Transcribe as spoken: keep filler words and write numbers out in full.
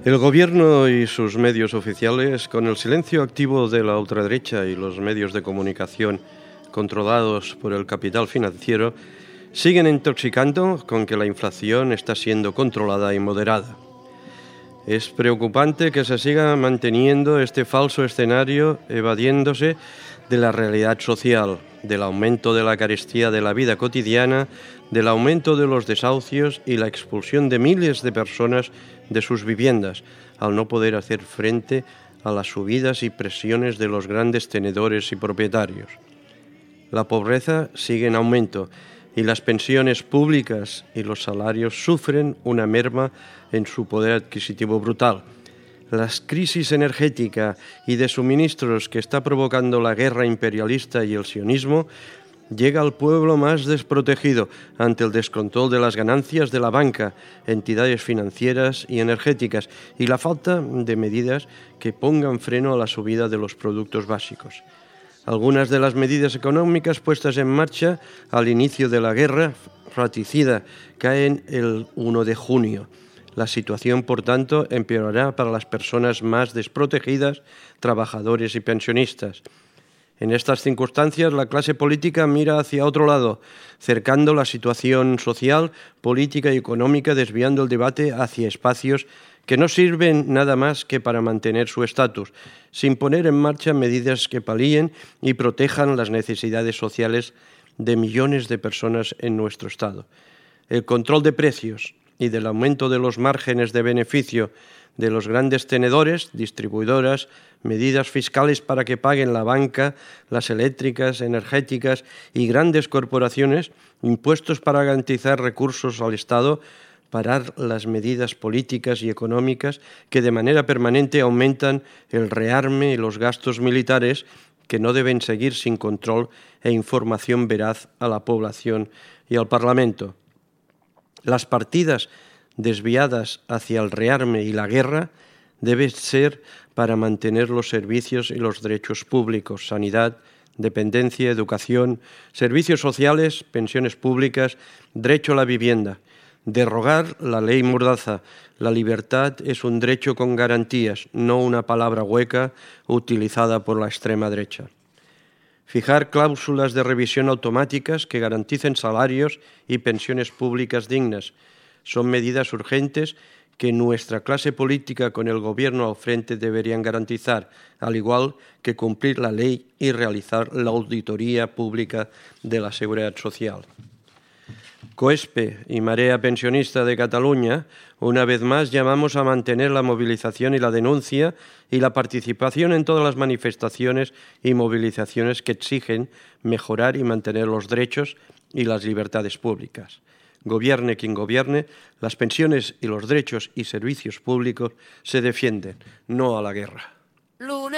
El gobierno y sus medios oficiales, con el silencio activo de la ultraderecha y los medios de comunicación controlados por el capital financiero, siguen intoxicando con que la inflación está siendo controlada y moderada. Es preocupante que se siga manteniendo este falso escenario evadiéndose de la realidad social, del aumento de la carestía de la vida cotidiana, del aumento de los desahucios y la expulsión de miles de personas de sus viviendas, al no poder hacer frente a las subidas y presiones de los grandes tenedores y propietarios. La pobreza sigue en aumento y las pensiones públicas y los salarios sufren una merma en su poder adquisitivo brutal. La crisis energética y de suministros que está provocando la guerra imperialista y el sionismo llega al pueblo más desprotegido ante el descontrol de las ganancias de la banca, entidades financieras y energéticas y la falta de medidas que pongan freno a la subida de los productos básicos. Algunas de las medidas económicas puestas en marcha al inicio de la guerra fratricida caen el primero de junio. La situación, por tanto, empeorará para las personas más desprotegidas, trabajadores y pensionistas. En estas circunstancias, la clase política mira hacia otro lado, cercando la situación social, política y económica, desviando el debate hacia espacios que no sirven nada más que para mantener su estatus, sin poner en marcha medidas que palíen y protejan las necesidades sociales de millones de personas en nuestro Estado. El control de precios y del aumento de los márgenes de beneficio de los grandes tenedores, distribuidoras, medidas fiscales para que paguen la banca, las eléctricas, energéticas y grandes corporaciones, impuestos para garantizar recursos al Estado, parar las medidas políticas y económicas que de manera permanente aumentan el rearme y los gastos militares que no deben seguir sin control e información veraz a la población y al Parlamento. Las partidas desviadas hacia el rearme y la guerra deben ser para mantener los servicios y los derechos públicos, sanidad, dependencia, educación, servicios sociales, pensiones públicas, derecho a la vivienda. Derrogar la ley Mordaza. La libertad es un derecho con garantías, no una palabra hueca utilizada por la extrema derecha. Fijar cláusulas de revisión automáticas que garanticen salarios y pensiones públicas dignas. Son medidas urgentes que nuestra clase política con el gobierno al frente deberían garantizar, al igual que cumplir la ley y realizar la auditoría pública de la Seguridad Social. COESPE y Marea Pensionista de Cataluña, una vez más llamamos a mantener la movilización y la denuncia y la participación en todas las manifestaciones y movilizaciones que exigen mejorar y mantener los derechos y las libertades públicas. Gobierne quien gobierne, las pensiones y los derechos y servicios públicos se defienden, no a la guerra.